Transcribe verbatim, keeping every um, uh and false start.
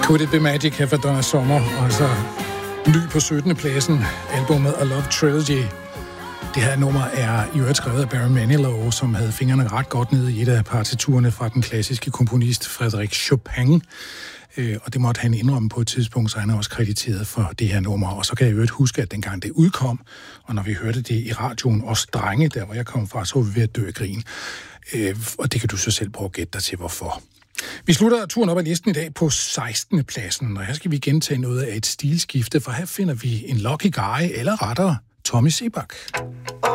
Could It Be Magic her fra Donna Summer, og så ny på syttende pladsen, albumet A Love Trilogy. Det her nummer er i øvrigt skrevet af Barry Manilow, som havde fingrene ret godt nede i et af partiturene fra den klassiske komponist Frédéric Chopin. Og det måtte han indrømme på et tidspunkt, så han er også krediteret for det her nummer. Og så kan jeg jo huske, at dengang det udkom, og når vi hørte det i radioen, også drenge, der hvor jeg kom fra, så var vi ved at dø af grin. Og det kan du så selv prøve at gætte dig til, hvorfor. Vi slutter turen op ad listen i dag på sekstende pladsen, og her skal vi gentage noget af et stilskifte, for her finder vi en lucky guy, eller rettere Tommy Sebak.